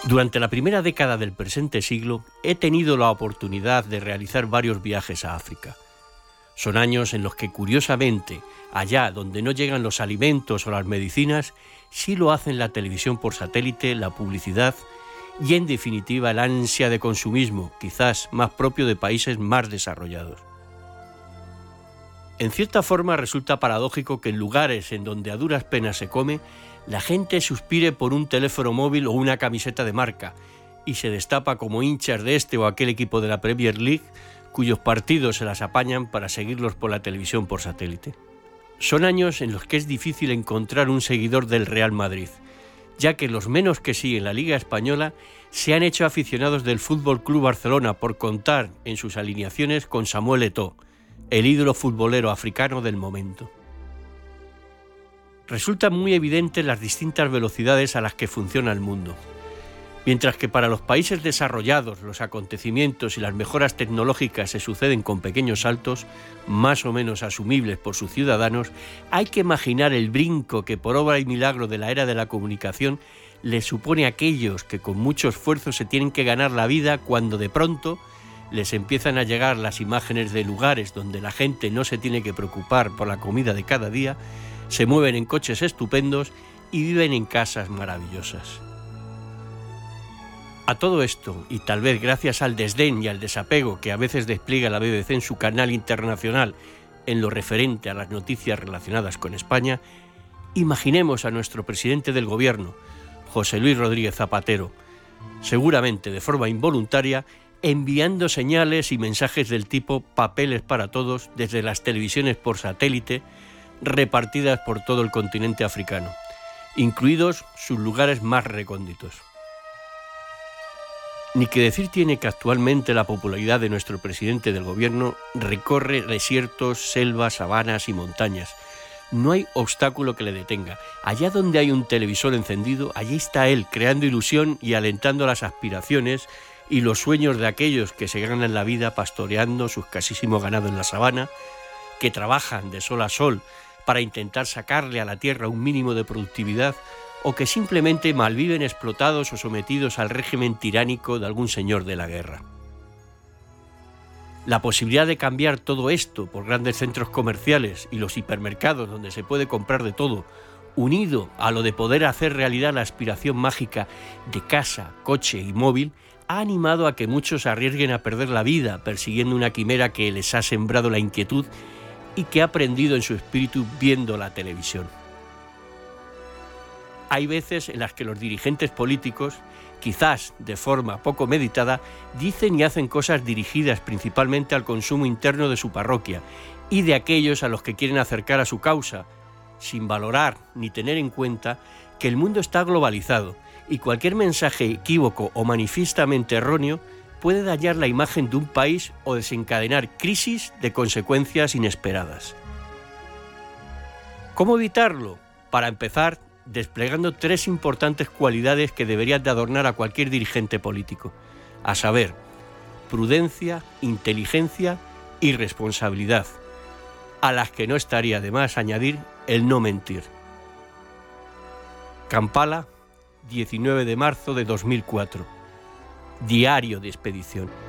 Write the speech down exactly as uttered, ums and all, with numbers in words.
Durante la primera década del presente siglo he tenido la oportunidad de realizar varios viajes a África. Son años en los que, curiosamente, allá donde no llegan los alimentos o las medicinas, sí lo hacen la televisión por satélite, la publicidad y, en definitiva, el ansia de consumismo, quizás más propio de países más desarrollados. En cierta forma resulta paradójico que en lugares en donde a duras penas se come, la gente suspire por un teléfono móvil o una camiseta de marca y se destapa como hinchas de este o aquel equipo de la Premier League cuyos partidos se las apañan para seguirlos por la televisión por satélite. Son años en los que es difícil encontrar un seguidor del Real Madrid, ya que los menos que siguen la Liga Española se han hecho aficionados del F C Barcelona por contar en sus alineaciones con Samuel Eto'o, el ídolo futbolero africano del momento. Resultan muy evidentes las distintas velocidades a las que funciona el mundo. Mientras que para los países desarrollados los acontecimientos y las mejoras tecnológicas se suceden con pequeños saltos, más o menos asumibles por sus ciudadanos, hay que imaginar el brinco que por obra y milagro de la era de la comunicación les supone a aquellos que con mucho esfuerzo se tienen que ganar la vida cuando de pronto les empiezan a llegar las imágenes de lugares donde la gente no se tiene que preocupar por la comida de cada día, se mueven en coches estupendos y viven en casas maravillosas. A todo esto, y tal vez gracias al desdén y al desapego que a veces despliega la B B C en su canal internacional en lo referente a las noticias relacionadas con España, imaginemos a nuestro presidente del gobierno, José Luis Rodríguez Zapatero, seguramente de forma involuntaria, enviando señales y mensajes del tipo papeles para todos desde las televisiones por satélite repartidas por todo el continente africano, incluidos sus lugares más recónditos. Ni que decir tiene que actualmente la popularidad de nuestro presidente del gobierno recorre desiertos, selvas, sabanas y montañas. No hay obstáculo que le detenga. Allá donde hay un televisor encendido, allí está él, creando ilusión y alentando las aspiraciones y los sueños de aquellos que se ganan la vida pastoreando su escasísimo ganado en la sabana, que trabajan de sol a sol para intentar sacarle a la tierra un mínimo de productividad, o que simplemente malviven explotados o sometidos al régimen tiránico de algún señor de la guerra. La posibilidad de cambiar todo esto por grandes centros comerciales y los hipermercados donde se puede comprar de todo, unido a lo de poder hacer realidad la aspiración mágica de casa, coche y móvil, ha animado a que muchos arriesguen a perder la vida persiguiendo una quimera que les ha sembrado la inquietud y que ha prendido en su espíritu viendo la televisión. Hay veces en las que los dirigentes políticos, quizás de forma poco meditada, dicen y hacen cosas dirigidas principalmente al consumo interno de su parroquia y de aquellos a los que quieren acercar a su causa, sin valorar ni tener en cuenta que el mundo está globalizado y cualquier mensaje equívoco o manifiestamente erróneo puede dañar la imagen de un país o desencadenar crisis de consecuencias inesperadas. ¿Cómo evitarlo? Para empezar, desplegando tres importantes cualidades que deberían de adornar a cualquier dirigente político, a saber, prudencia, inteligencia y responsabilidad, a las que no estaría de más añadir el no mentir. Kampala, diecinueve de marzo de dos mil cuatro. Diario de expedición.